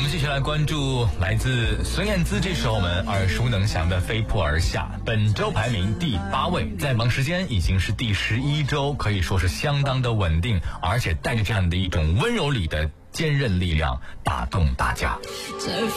们继续来关注来自孙燕姿这首我们耳熟能详的《飞扑而下》，本周排名第8位，在榜时间已经是第11周，可以说是相当的稳定，而且带着这样的一种温柔里的坚韧力量，打动大家。